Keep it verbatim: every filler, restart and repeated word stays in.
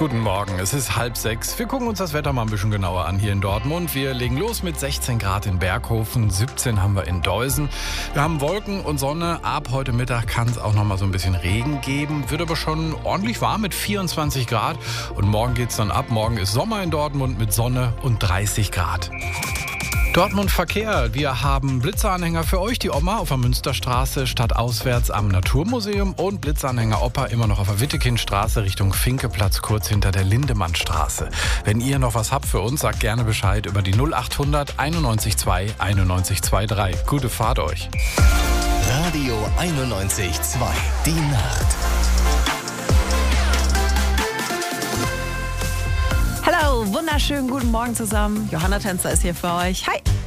Guten Morgen, es ist halb sechs. Wir gucken uns das Wetter mal ein bisschen genauer an hier in Dortmund. Wir legen los mit sechzehn Grad in Berghofen, siebzehn haben wir in Deusen. Wir haben Wolken und Sonne. Ab heute Mittag kann es auch noch mal so ein bisschen Regen geben. Wird aber schon ordentlich warm mit vierundzwanzig Grad. Und morgen geht es dann ab. Morgen ist Sommer in Dortmund mit Sonne und dreißig Grad. Dortmund Verkehr. Wir haben Blitzeranhänger für euch, die Oma auf der Münsterstraße, stadtauswärts am Naturmuseum und Blitzeranhänger Opa immer noch auf der Wittekindstraße Richtung Finkeplatz, kurz hinter der Lindemannstraße. Wenn ihr noch was habt für uns, sagt gerne Bescheid über die null achthundert einundneunzig zwei einundneunzig dreiundzwanzig. Gute Fahrt euch. Radio einundneunzig Komma zwei. Die Nacht. Hallo, wunderschönen guten Morgen zusammen. Johanna Tänzer ist hier für euch. Hi.